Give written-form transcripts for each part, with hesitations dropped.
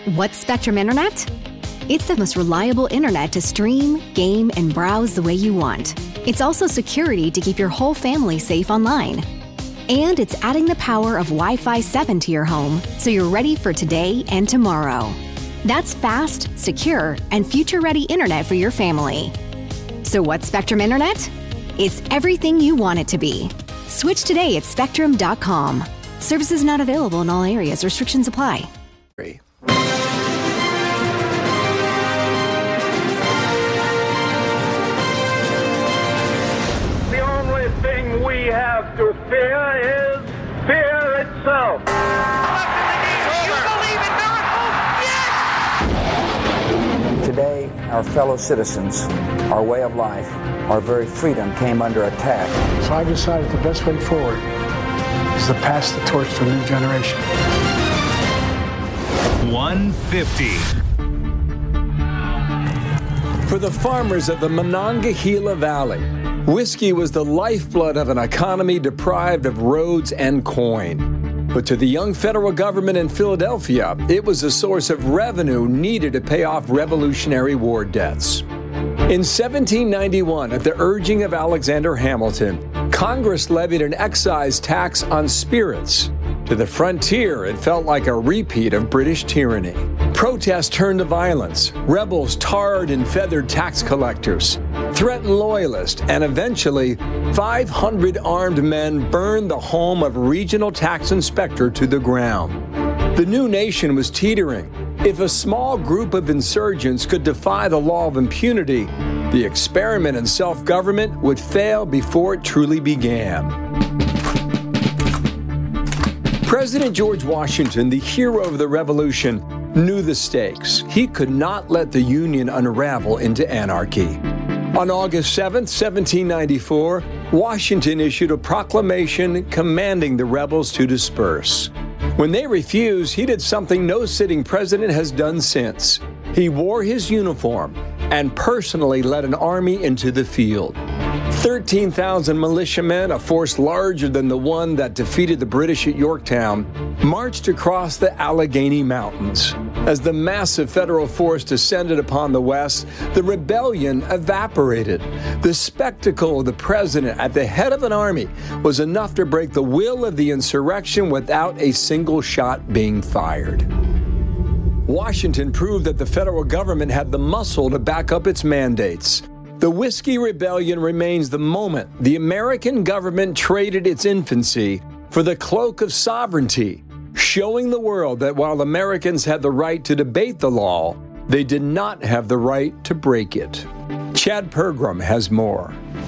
What's Spectrum Internet? It's the most reliable internet to stream, game, and browse the way you want. It's also security to keep your whole family safe online. And it's adding the power of Wi-Fi 7 to your home so you're ready for today and tomorrow. That's fast, secure, and future-ready internet for your family. So what's Spectrum Internet? It's everything you want it to be. Switch today at spectrum.com. Services not available in all areas. Restrictions apply. We have to fear is fear itself. You believe in miracles? Yes! Today, our fellow citizens, our way of life, our very freedom came under attack. So I decided the best way forward is to pass the torch to a new generation. 150. For the farmers of the Monongahela Valley, whiskey was the lifeblood of an economy deprived of roads and coin. But to the young federal government in Philadelphia, it was a source of revenue needed to pay off Revolutionary War debts. In 1791, at the urging of Alexander Hamilton, Congress levied an excise tax on spirits. To the frontier, it felt like a repeat of British tyranny. Protests turned to violence. Rebels tarred and feathered tax collectors, threatened loyalists, and eventually 500 armed men burned the home of regional tax inspector to the ground. The new nation was teetering. If a small group of insurgents could defy the law of impunity, the experiment in self-government would fail before it truly began. President George Washington, the hero of the Revolution, knew the stakes. He could not let the Union unravel into anarchy. On August 7, 1794, Washington issued a proclamation commanding the rebels to disperse. When they refused, he did something no sitting president has done since. He wore his uniform and personally led an army into the field. 13,000 militiamen, a force larger than the one that defeated the British at Yorktown, marched across the Allegheny Mountains. As the massive federal force descended upon the West, the rebellion evaporated. The spectacle of the president at the head of an army was enough to break the will of the insurrection without a single shot being fired. Washington proved that the federal government had the muscle to back up its mandates. The Whiskey Rebellion remains the moment the American government traded its infancy for the cloak of sovereignty, showing the world that while Americans had the right to debate the law, they did not have the right to break it. Chad Pergram has more.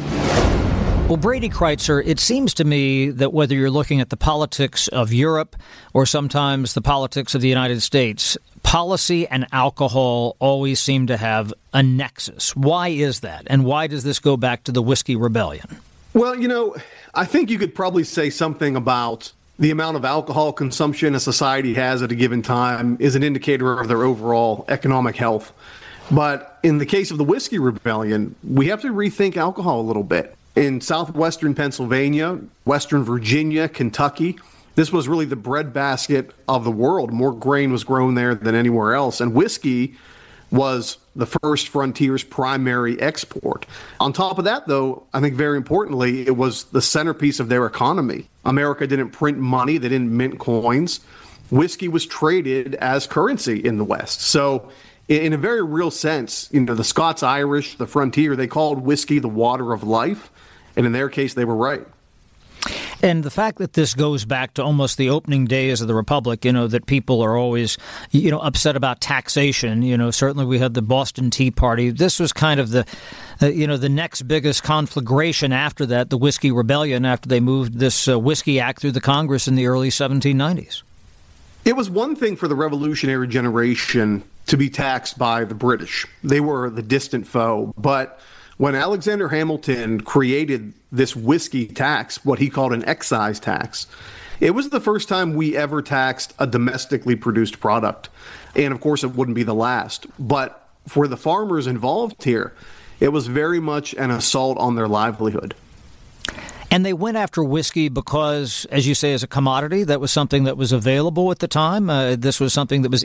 Well, Brady Kreitzer, it seems to me that whether you're looking at the politics of Europe or sometimes the politics of the United States, policy and alcohol always seem to have a nexus. Why is that? And why does this go back to the Whiskey Rebellion? Well, I think you could probably say something about the amount of alcohol consumption a society has at a given time is an indicator of their overall economic health. But in the case of the Whiskey Rebellion, we have to rethink alcohol a little bit. In southwestern Pennsylvania, western Virginia, Kentucky, this was really the breadbasket of the world. More grain was grown there than anywhere else. And whiskey was the first frontier's primary export. On top of that, though, I think very importantly, it was the centerpiece of their economy. America didn't print money. They didn't mint coins. Whiskey was traded as currency in the West. So in a very real sense, the Scots-Irish, the frontier, they called whiskey the water of life. And in their case, they were right. And the fact that this goes back to almost the opening days of the Republic, that people are always, upset about taxation. Certainly we had the Boston Tea Party. This was kind of the next biggest conflagration after that, the Whiskey Rebellion, after they moved this Whiskey Act through the Congress in the early 1790s. It was one thing for the revolutionary generation to be taxed by the British. They were the distant foe. But when Alexander Hamilton created this whiskey tax, what he called an excise tax, it was the first time we ever taxed a domestically produced product. And of course, it wouldn't be the last. But for the farmers involved here, it was very much an assault on their livelihood. And they went after whiskey because, as you say, as a commodity, that was something that was available at the time. This was something that was